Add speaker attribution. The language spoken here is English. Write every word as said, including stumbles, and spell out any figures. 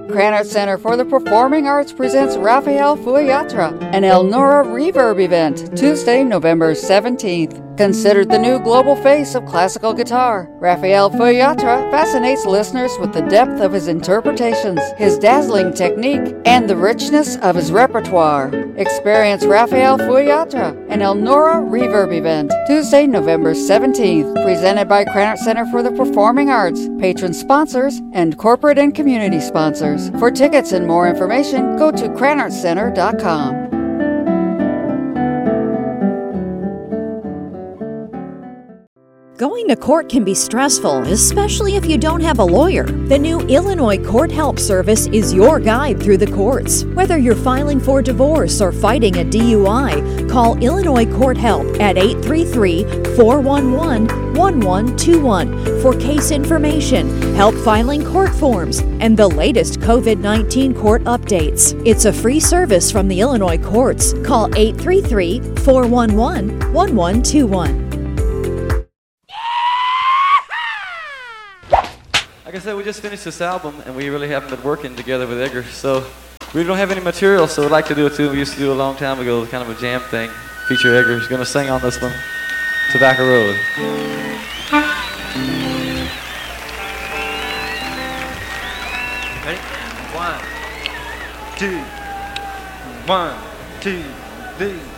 Speaker 1: Cranard Center for the Performing Arts presents Raphael Fuyatra, an Elnora Reverb event, Tuesday, November seventeenth. Considered the new global face of classical guitar, Raphael Fuyatra fascinates listeners with the depth of his interpretations, his dazzling technique, and the richness of his repertoire. Experience Raphael Fuyatra, an Elnora Reverb event, Tuesday, November seventeenth, presented by Cranard Center for the Performing Arts, patron sponsors, and corporate and community sponsors. For tickets and more information, go to cranard center dot com.
Speaker 2: Going to court can be stressful, especially if you don't have a lawyer. The new Illinois Court Help Service is your guide through the courts. Whether you're filing for divorce or fighting a D U I, call Illinois Court Help at eight three three, four one one, one one two one for case information, help filing court forms, and the latest COVID nineteen court updates. It's a free service from the Illinois courts. Call eight three three, four one one, one one two one.
Speaker 3: Like I said, we just finished this album, and we really haven't been working together with Edgar, so we don't have any material, so we'd like to do a tune we used to do a long time ago, kind of a jam thing, feature Edgar. He's going to sing on this one, Tobacco Road.
Speaker 4: Ready? One, two, one, two, three.